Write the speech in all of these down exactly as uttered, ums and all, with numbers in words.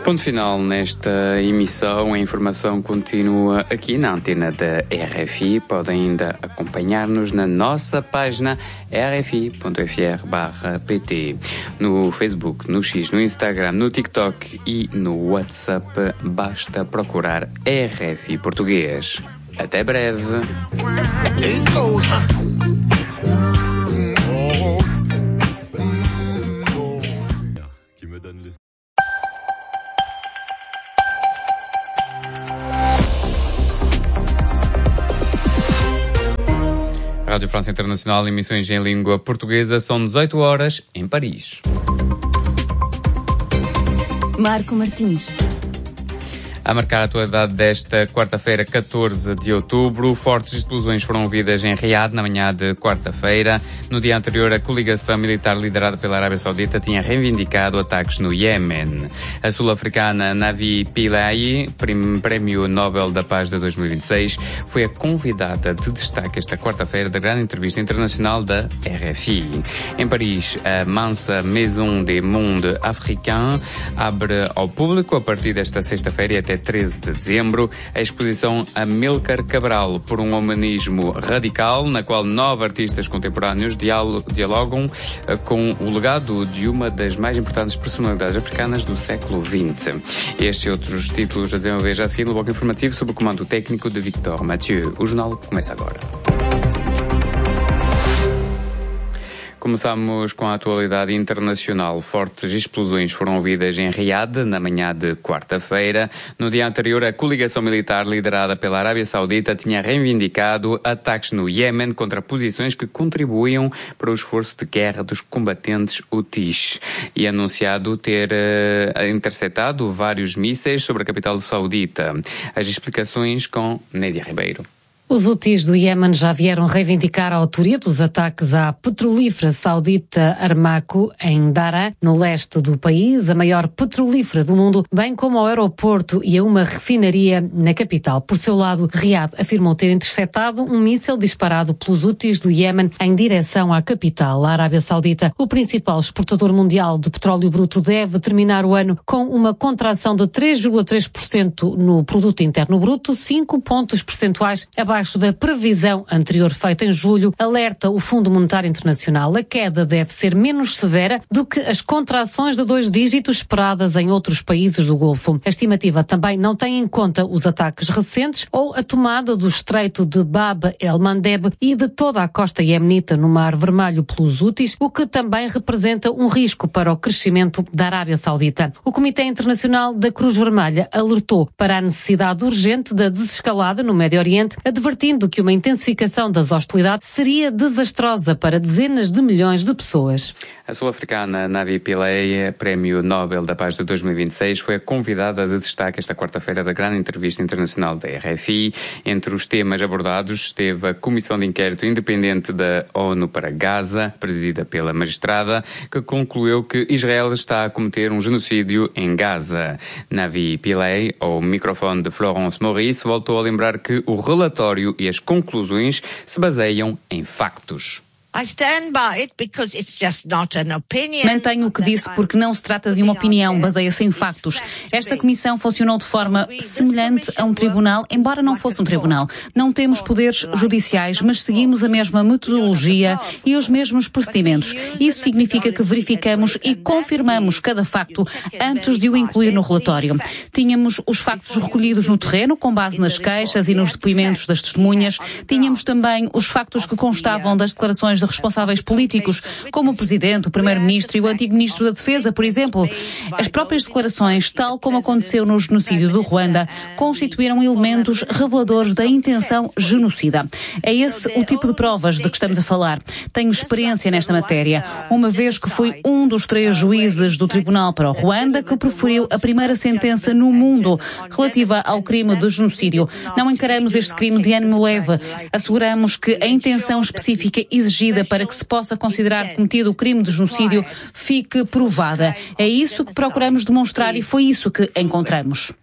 Ponto final nesta emissão. A informação continua aqui na antena da R F I. Podem ainda acompanhar-nos na nossa página r f i ponto f r barra p t, no Facebook, no X, no Instagram, no TikTok e no WhatsApp. Basta procurar R F I Português. Até breve. Rádio França Internacional, emissões em língua portuguesa, são dezoito horas em Paris. Marco Martins. A marcar a atualidade desta quarta-feira, catorze de outubro, fortes explosões foram ouvidas em Riad na manhã de quarta-feira. No dia anterior, a coligação militar liderada pela Arábia Saudita tinha reivindicado ataques no Iêmen. A sul-africana Navi Pillay, Prémio Nobel da Paz de dois mil e vinte e seis, foi a convidada de destaque esta quarta-feira da grande entrevista internacional da R F I. Em Paris, a Mansa Maison des Mondes Africains abre ao público a partir desta sexta-feira e até treze de dezembro, a exposição Amílcar Cabral, por um humanismo radical, na qual nove artistas contemporâneos dialogam com o legado de uma das mais importantes personalidades africanas do século vinte. Estes e outros títulos a desenvolver já a seguir no bloco informativo sob o comando técnico de Victor Mathieu. O jornal começa agora. Começamos com a atualidade internacional. Fortes explosões foram ouvidas em Riad na manhã de quarta-feira. No dia anterior, a coligação militar liderada pela Arábia Saudita tinha reivindicado ataques no Iêmen contra posições que contribuíam para o esforço de guerra dos combatentes Houthis e anunciado ter uh, interceptado vários mísseis sobre a capital saudita. As explicações com Nédia Ribeiro. Os Houthis do Iêmen já vieram reivindicar a autoria dos ataques à petrolífera saudita Aramco em Daraa, no leste do país, a maior petrolífera do mundo, bem como ao aeroporto e a uma refinaria na capital. Por seu lado, Riad afirmou ter interceptado um míssil disparado pelos Houthis do Iêmen em direção à capital, a Arábia Saudita. O principal exportador mundial de petróleo bruto deve terminar o ano com uma contração de três vírgula três por cento no produto interno bruto, cinco pontos percentuais abaixo da previsão anterior feita em julho, alerta o Fundo Monetário Internacional. A queda deve ser menos severa do que as contrações de dois dígitos esperadas em outros países do Golfo. A estimativa também não tem em conta os ataques recentes ou a tomada do estreito de Bab el-Mandeb e de toda a costa iemenita no Mar Vermelho pelos Houthis, o que também representa um risco para o crescimento da Arábia Saudita. O Comitê Internacional da Cruz Vermelha alertou para a necessidade urgente da desescalada no Médio Oriente, advertindo que uma intensificação das hostilidades seria desastrosa para dezenas de milhões de pessoas. A sul-africana Navi Pillay, Prémio Nobel da Paz de dois mil e vinte e seis, foi a convidada de destaque esta quarta-feira da grande entrevista internacional da R F I. Entre os temas abordados esteve a Comissão de Inquérito Independente da ONU para Gaza, presidida pela magistrada, que concluiu que Israel está a cometer um genocídio em Gaza. Navi Pillay, ao microfone de Florence Maurice, voltou a lembrar que o relatório e as conclusões se baseiam em factos. Mantenho o que disse porque não se trata de uma opinião, baseia-se em factos. Esta comissão funcionou de forma semelhante a um tribunal, embora não fosse um tribunal. Não temos poderes judiciais, mas seguimos a mesma metodologia e os mesmos procedimentos. Isso significa que verificamos e confirmamos cada facto antes de o incluir no relatório. Tínhamos os factos recolhidos no terreno, com base nas queixas e nos depoimentos das testemunhas. Tínhamos também os factos que constavam das declarações de responsáveis políticos, como o Presidente, o Primeiro-Ministro e o antigo Ministro da Defesa, por exemplo. As próprias declarações, tal como aconteceu no genocídio do Ruanda, constituíram elementos reveladores da intenção genocida. É esse o tipo de provas de que estamos a falar. Tenho experiência nesta matéria, uma vez que fui um dos três juízes do Tribunal para o Ruanda que proferiu a primeira sentença no mundo relativa ao crime de genocídio. Não encaramos este crime de ânimo leve. Asseguramos que a intenção específica exigida para que se possa considerar cometido o crime de genocídio fique provada. É isso que procuramos demonstrar e foi isso que encontramos.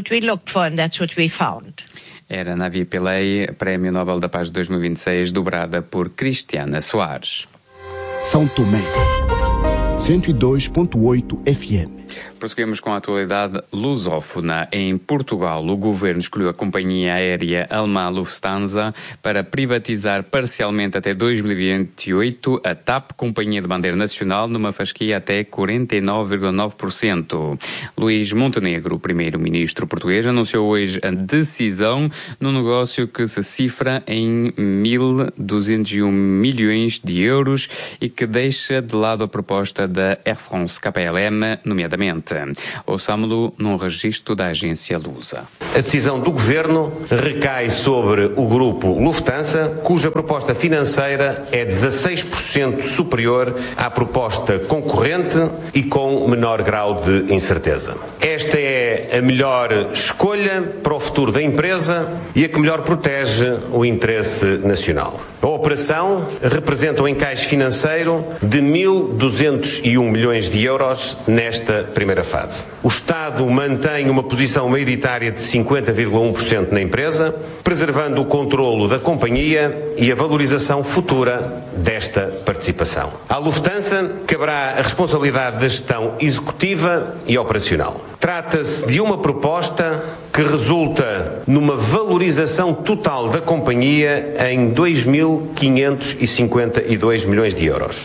Era Navi Pillay, Prémio Nobel da Paz de dois mil e vinte e seis, dobrada por Cristiana Soares. São Tomé, cento e dois ponto oito F M. Prosseguimos com a atualidade lusófona. Em Portugal, o governo escolheu a companhia aérea alemã Lufthansa para privatizar parcialmente até dois mil e vinte e oito a TAP, companhia de bandeira nacional, numa fasquia até quarenta e nove vírgula nove por cento. Luís Montenegro, o primeiro-ministro português, anunciou hoje a decisão no negócio que se cifra em mil duzentos e um milhões de euros e que deixa de lado a proposta da Air France K L M, nomeadamente. Ouçamo-lo num registro da agência Lusa. A decisão do governo recai sobre o grupo Lufthansa, cuja proposta financeira é dezasseis por cento superior à proposta concorrente e com menor grau de incerteza. Esta é a melhor escolha para o futuro da empresa e a que melhor protege o interesse nacional. A operação representa um encaixe financeiro de mil duzentos e um milhões de euros nesta primeira fase. O Estado mantém uma posição maioritária de cinquenta vírgula um por cento na empresa, preservando o controlo da companhia e a valorização futura desta participação. À Lufthansa caberá a responsabilidade da gestão executiva e operacional. Trata-se de uma proposta que resulta numa valorização total da companhia em dois mil quinhentos e cinquenta e dois milhões de euros.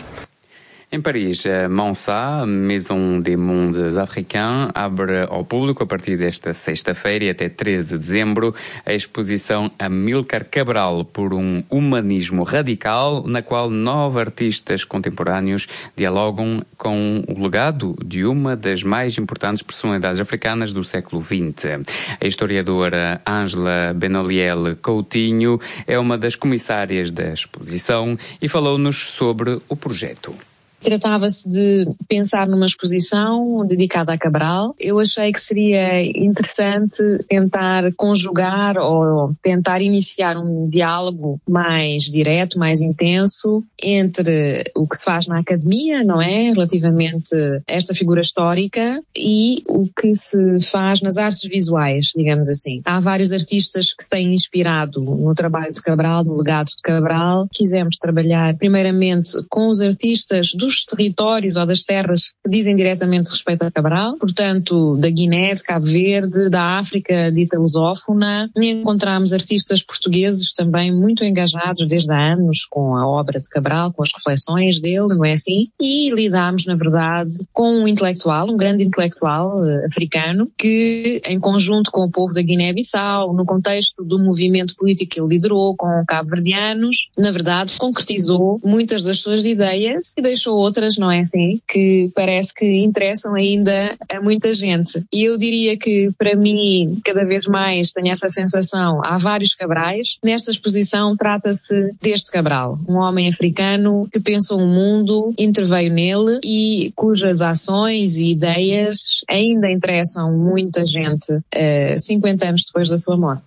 Em Paris, a Monsa, Maison des Mondes Africains, abre ao público a partir desta sexta-feira e até treze de dezembro a exposição Amílcar Cabral por um humanismo radical, na qual nove artistas contemporâneos dialogam com o legado de uma das mais importantes personalidades africanas do século vinte. A historiadora Ângela Benoliel Coutinho é uma das comissárias da exposição e falou-nos sobre o projeto. Tratava-se de pensar numa exposição dedicada a Cabral. Eu achei que seria interessante tentar conjugar ou tentar iniciar um diálogo mais direto, mais intenso entre o que se faz na academia, não é? Relativamente a esta figura histórica e o que se faz nas artes visuais, digamos assim. Há vários artistas que se têm inspirado no trabalho de Cabral, no legado de Cabral. Quisemos trabalhar primeiramente com os artistas do dos territórios ou das terras que dizem diretamente respeito a Cabral, portanto, da Guiné, de Cabo Verde, da África dita lusófona. E encontramos artistas portugueses também muito engajados desde há anos com a obra de Cabral, com as reflexões dele, não é assim? E lidámos, na verdade, com um intelectual, um grande intelectual uh, africano, que, em conjunto com o povo da Guiné-Bissau, no contexto do movimento político que ele liderou com cabo-verdianos, na verdade, concretizou muitas das suas ideias e deixou outras, não é assim, que parece que interessam ainda a muita gente. E eu diria que, para mim, cada vez mais tenho essa sensação, há vários Cabrais. Nesta exposição trata-se deste Cabral, um homem africano que pensou o mundo, interveio nele e cujas ações e ideias ainda interessam muita gente uh, cinquenta anos depois da sua morte.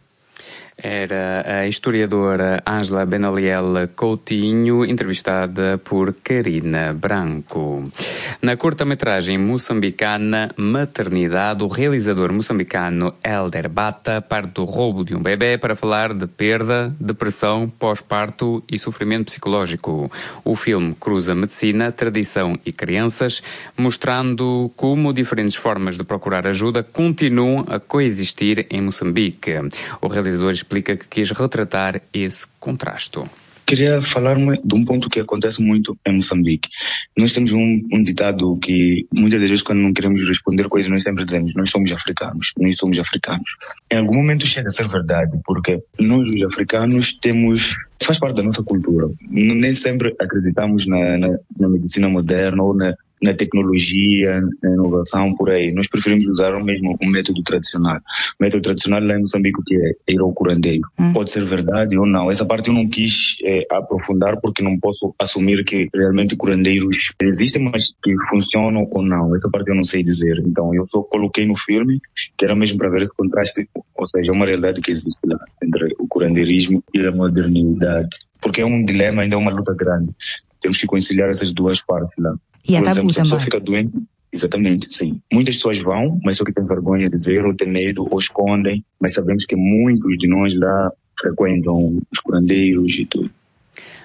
Era a historiadora Ângela Benoliel Coutinho, entrevistada por Karina Branco. Na curta-metragem moçambicana Maternidade, o realizador moçambicano Helder Bata parte do roubo de um bebê para falar de perda, depressão, pós-parto e sofrimento psicológico. O filme cruza medicina, tradição e crianças, mostrando como diferentes formas de procurar ajuda continuam a coexistir em Moçambique. O realizador explica que quis retratar esse contraste. Queria falar-me de um ponto que acontece muito em Moçambique. Nós temos um, um ditado que muitas das vezes, quando não queremos responder coisas, nós sempre dizemos: nós somos africanos, nós somos africanos. Em algum momento chega a ser verdade, porque nós, os africanos, temos, faz parte da nossa cultura. Nem sempre acreditamos na, na, na medicina moderna ou na na tecnologia, na inovação, por aí. Nós preferimos usar o mesmo o método tradicional. O método tradicional lá em Moçambique, que é ir ao curandeiro. Hum. Pode ser verdade ou não. Essa parte eu não quis é, aprofundar, porque não posso assumir que realmente curandeiros existem, mas que funcionam ou não. Essa parte eu não sei dizer. Então eu só coloquei no filme, que era mesmo para ver esse contraste, ou seja, uma realidade que existe lá entre o curandeirismo e a modernidade. Porque é um dilema, ainda é uma luta grande. Temos que conciliar essas duas partes lá. E Por a exemplo, tabu se a pessoa também. fica doente, exatamente, sim. Muitas pessoas vão, mas só que têm vergonha de dizer, ou têm medo, ou escondem, mas sabemos que muitos de nós lá frequentam os curandeiros e tudo.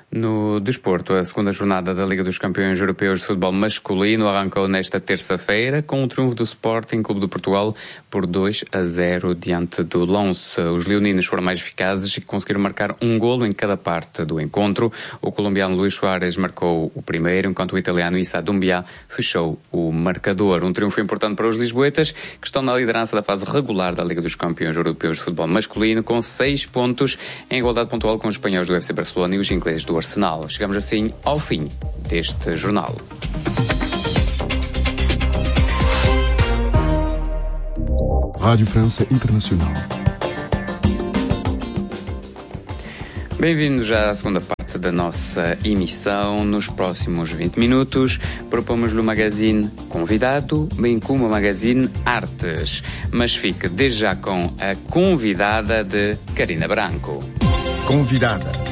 No desporto, a segunda jornada da Liga dos Campeões Europeus de Futebol Masculino arrancou nesta terça-feira com o triunfo do Sporting Clube de Portugal por dois a zero diante do Lens. Os leoninos foram mais eficazes e conseguiram marcar um golo em cada parte do encontro. O colombiano Luís Soares marcou o primeiro, enquanto o italiano Issa Doumbia fechou o marcador. Um triunfo importante para os lisboetas, que estão na liderança da fase regular da Liga dos Campeões Europeus de Futebol Masculino, com seis pontos, em igualdade pontual com os espanhóis do F C Barcelona e os ingleses do Arsenal. Chegamos assim ao fim deste jornal. Rádio França Internacional. Bem-vindos já à segunda parte da nossa emissão. Nos próximos vinte minutos propomos-lhe o magazine Convidado, bem como o magazine Artes. Mas fique desde já com a convidada de Carina Branco. Convidada.